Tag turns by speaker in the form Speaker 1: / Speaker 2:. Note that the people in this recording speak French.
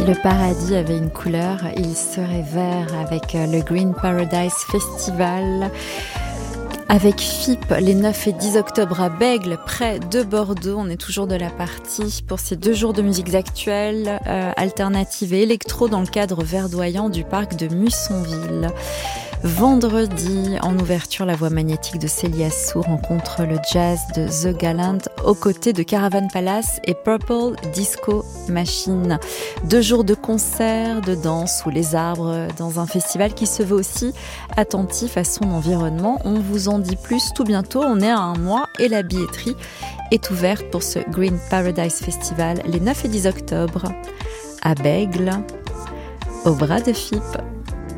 Speaker 1: le paradis avait une couleur, il serait vert avec le Green Paradise Festival. Avec FIP, les 9 et 10 octobre à Bègles, près de Bordeaux. On est toujours de la partie pour ces 2 jours de musiques actuelles, alternatives et électro dans le cadre verdoyant du parc de Mussonville. Vendredi, en ouverture, la voix magnétique de Célia Sou rencontre le jazz de The Gallant aux côtés de Caravan Palace et Purple Disco Machine. 2 jours de concerts, de danse sous les arbres dans un festival qui se veut aussi attentif à son environnement. On vous en dit plus tout bientôt, on est à 1 mois et la billetterie est ouverte pour ce Green Paradise Festival les 9 et 10 octobre à Bègles, au bras de FIP.